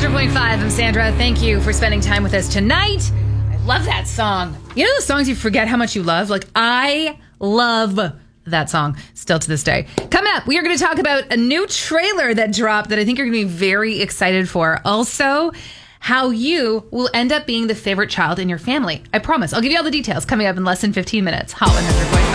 100.5. I'm Sandra. Thank you for spending time with us tonight. I love that song. You know those songs you forget how much you love? Like, I love that song still to this day. Coming up, we are going to talk about a new trailer that dropped that I think you're going to be very excited for. Also, how you will end up being the favorite child in your family. I promise. I'll give you all the details coming up in less than 15 minutes. Hot 100.5.